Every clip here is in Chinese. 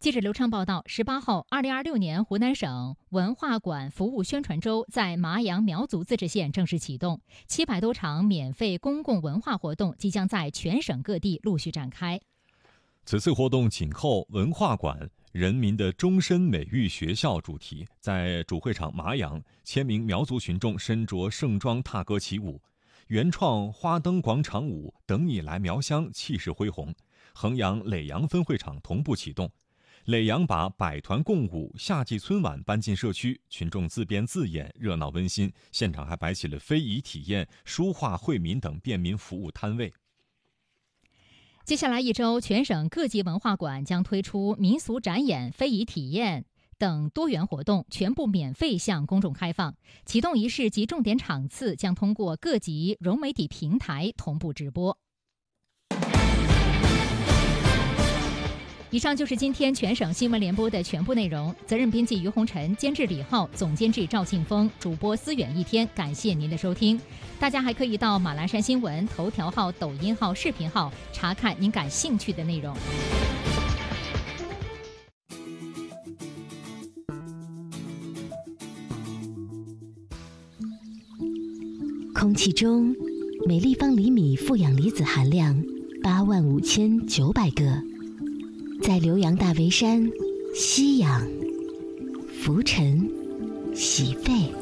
记者刘畅报道，18号，2026年湖南省文化馆服务宣传周在麻阳苗族自治县正式启动，700多场免费公共文化活动即将在全省各地陆续展开。 此次活动紧扣文化馆人民的终身美育学校主题，在主会场麻阳，千名苗族群众身着盛装踏歌起舞，原创花灯广场舞等你来苗乡气势恢宏。衡阳耒阳分会场同步启动，耒阳把百团共舞夏季春晚搬进社区，群众自编自演，热闹温馨。现场还摆起了非遗体验、书画惠民等便民服务摊位。 接下来一周，全省各级文化馆将推出民俗展演、非遗体验等多元活动，全部免费向公众开放。启动仪式及重点场次将通过各级融媒体平台同步直播。以上就是今天全省新闻联播的全部内容。责任编辑于红尘，监制李浩，总监制赵庆峰，主播思远一天。感谢您的收听。大家还可以到马栏山新闻头条号、抖音号、视频号查看您感兴趣的内容。 空气中每立方厘米负氧离子含量85900个。在浏阳大围山吸氧、浮沉、洗肺。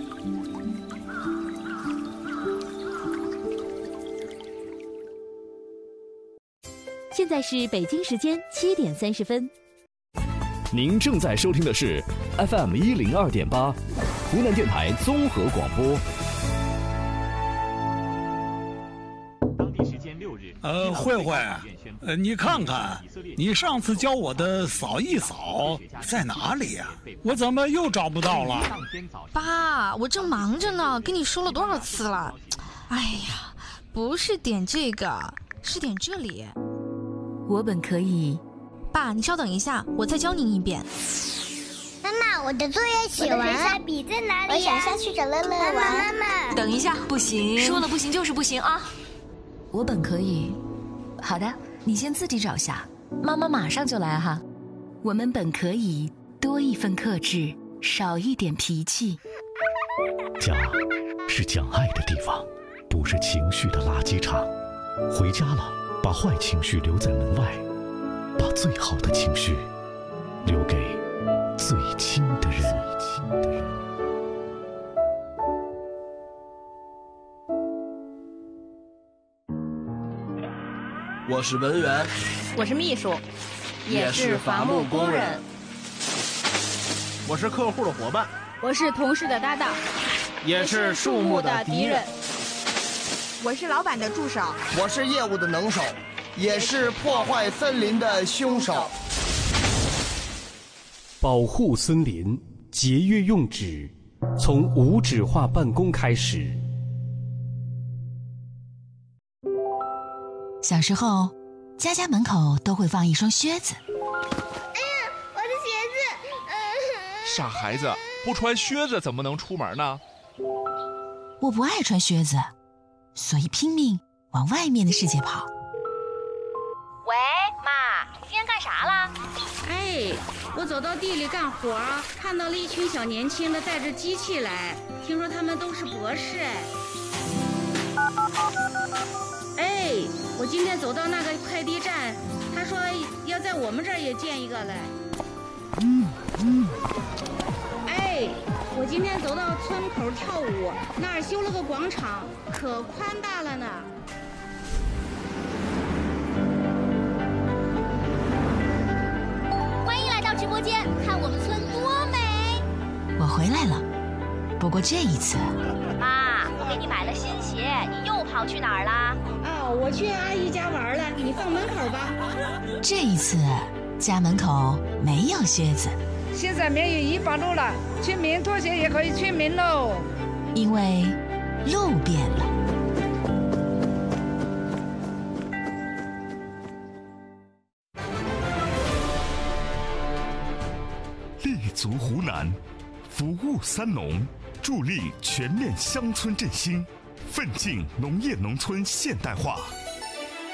现在是北京时间7点30分。 您正在收听的是 FM 102.8，湖南电台综合广播。 当地时间6日， 慧慧，你看看，你上次教我的扫一扫在哪里呀？我怎么又找不到了？ 爸，我正忙着呢，跟你说了多少次了？哎呀，不是点这个，是点这里。 我本可以。 爸，你稍等一下，我再教您一遍。 妈妈，我的作业写完，下笔在哪里？我想下去找乐乐玩。妈妈， 等一下，不行，说了不行就是不行啊。 我本可以。好的，你先自己找下，妈妈马上就来哈。我们本可以多一份克制，少一点脾气。 家是讲爱的地方，不是情绪的垃圾场。回家了，把坏情绪留在门外，把最好的情绪留给最亲的人。 我是文员， 我是秘书，也是伐木工人。 我是客户的伙伴， 我是同事的搭档， 也是树木的敌人。 我是老板的助手， 我是业务的能手，也是破坏森林的凶手。 保护森林，节约用纸，从无纸化办公开始。 小时候，家家门口都会放一双靴子。 哎呀，我的鞋子！ 傻孩子，不穿靴子怎么能出门呢？ 我不爱穿靴子，所以拼命往外面的世界跑。 喂，妈，你今天干啥了？ 哎，我走到地里干活，看到了一群小年轻的带着机器来，听说他们都是博士。哎，我今天走到那个快递站，他说要在我们这儿也建一个来。哎，我今天走到村口跳舞，那儿修了个广场，可宽大了呢。 欢迎来到直播间，看我们村多美。 我回来了，不过这一次， 妈，我给你买了新鞋，你又跑去哪儿啦？ 哦，我去阿姨家玩了，你放门口吧。 这一次家门口没有靴子。 现在免于100路了，村民拖鞋也可以村民喽。 因为路变了。 立足湖南，服务三农，助力全面乡村振兴，奋进农业农村现代化。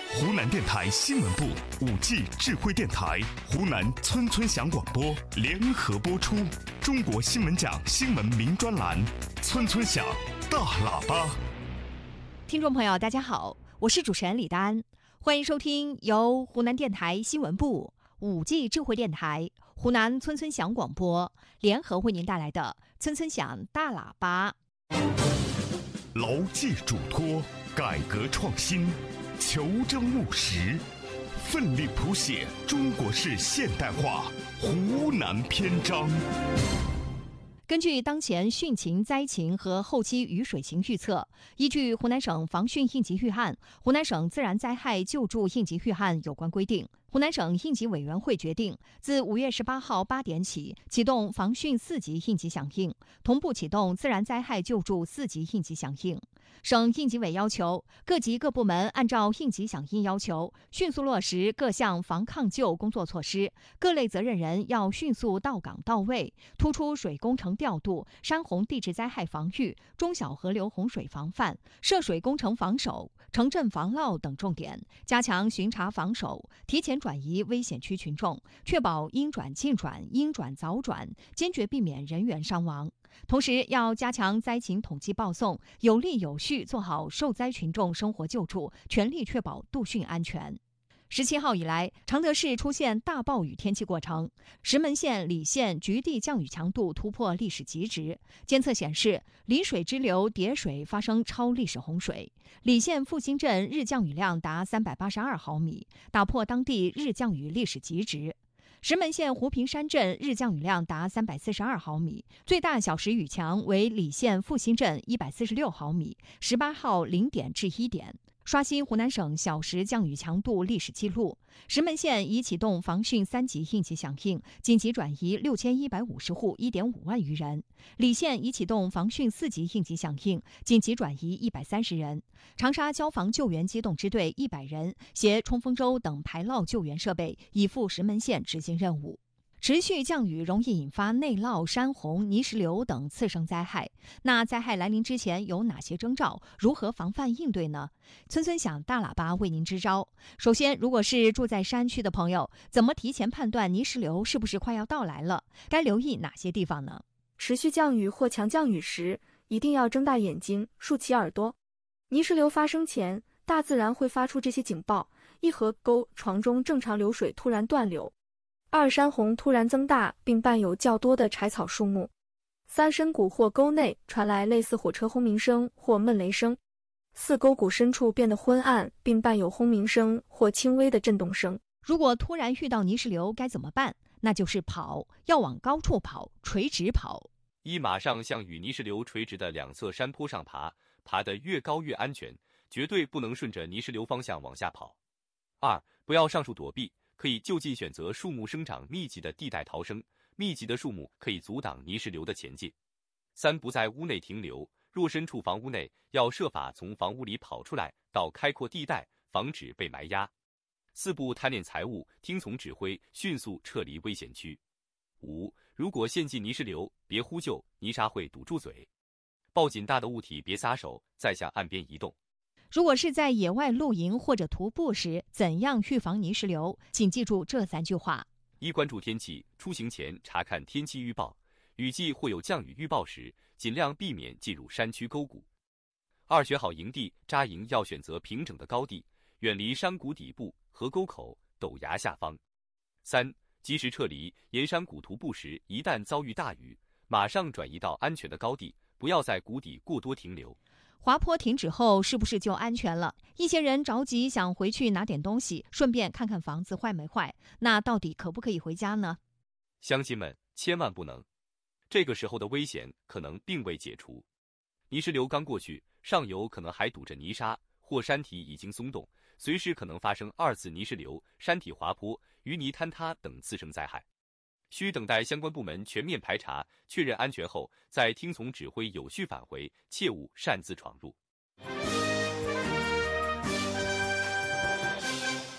湖南电台新闻部5G 智慧电台，湖南村村响广播联合播出中国新闻奖新闻名专栏《村村响大喇叭》。 听众朋友，大家好，我是主持人李丹，欢迎收听由湖南电台新闻部、5G 智慧电台、湖南村村响广播联合为您带来的《村村响大喇叭》。 牢记嘱托，改革创新，求真务实，奋力谱写中国式现代化湖南篇章。 根据当前汛情、灾情和后期雨水情预测，依据湖南省防汛应急预案、湖南省自然灾害救助应急预案有关规定，湖南省应急委员会决定，自5月18号8点起启动防汛4级应急响应，同步启动自然灾害救助4级应急响应。省应急委要求各级各部门按照应急响应要求，迅速落实各项防抗救工作措施，各类责任人要迅速到岗到位，突出水工程调度、山洪地质灾害防御、中小河流洪水防范、涉水工程防守、城镇防涝等重点，加强巡查防守，提前转移危险区群众，确保应转尽转、应转早转，坚决避免人员伤亡。同时，要加强灾情统计报送，有力有序做好受灾群众生活救助，全力确保度汛安全。17号以来，常德市出现大暴雨天气过程，石门县、礼县局地降雨强度突破历史极值，监测显示丽水支流叠水发生超历史洪水，礼县复兴镇日降雨量达382毫米，打破当地日降雨历史极值。石门县湖平山镇日降雨量达342毫米，最大小时雨强为礼县复兴镇146毫米，18号0点至1点。刷新湖南省小时降雨强度历史记录。石门县已启动防汛3级应急响应，紧急转移6150户1.5万余人。礼县已启动防汛4级应急响应，紧急转移130人。长沙消防救援机动支队100人携冲锋舟等排涝救援设备已赴石门县执行任务。持续降雨容易引发内涝、山洪、泥石流等次生灾害。那灾害来临之前有哪些征兆？如何防范应对呢？村村响大喇叭为您支招。首先，如果是住在山区的朋友，怎么提前判断泥石流是不是快要到来了？该留意哪些地方呢？ 持续降雨或强降雨时，一定要睁大眼睛，竖起耳朵。泥石流发生前，大自然会发出这些警报：一河沟、床中正常流水突然断流；2山洪突然增大并伴有较多的柴草树木；3深谷或沟内传来类似火车轰鸣声或闷雷声；4沟谷深处变得昏暗并伴有轰鸣声或轻微的震动声。 如果突然遇到泥石流该怎么办？那就是跑，要往高处跑，垂直跑。 一、马上向与泥石流垂直的两侧山坡上爬，爬得越高越安全，绝对不能顺着泥石流方向往下跑。2、不要上树躲避，可以就近选择树木生长密集的地带逃生，密集的树木可以阻挡泥石流的前进。3、不在屋内停留，若身处房屋内，要设法从房屋里跑出来到开阔地带，防止被埋压。4、不贪恋财物，听从指挥，迅速撤离危险区。5、如果陷进泥石流，别呼救，泥沙会堵住嘴。抱紧大的物体别撒手，再向岸边移动。 如果是在野外露营或者徒步时，怎样预防泥石流？请记住这3句话： 1、关注天气，出行前查看天气预报，雨季或有降雨预报时，尽量避免进入山区沟谷。2、选好营地，扎营要选择平整的高地，远离山谷底部、河沟口、陡崖下方。3、及时撤离，沿山谷徒步时，一旦遭遇大雨，马上转移到安全的高地，不要在谷底过多停留。 滑坡停止后是不是就安全了？一些人着急想回去拿点东西，顺便看看房子坏没坏，那到底可不可以回家呢？ 乡亲们，千万不能！这个时候的危险可能并未解除。泥石流刚过去，上游可能还堵着泥沙，或山体已经松动，随时可能发生2次泥石流、山体滑坡、淤泥坍塌等次生灾害。需等待相关部门全面排查，确认安全后，再听从指挥有序返回，切勿擅自闯入。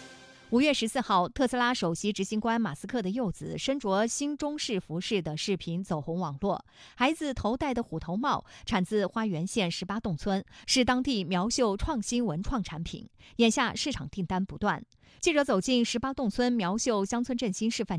5月14号，特斯拉首席执行官马斯克的幼子身着新中式服饰的视频走红网络。孩子头戴的虎头帽产自花园县18洞村，是当地苗绣创新文创产品。眼下市场订单不断。记者走进18洞村苗绣乡村振兴示范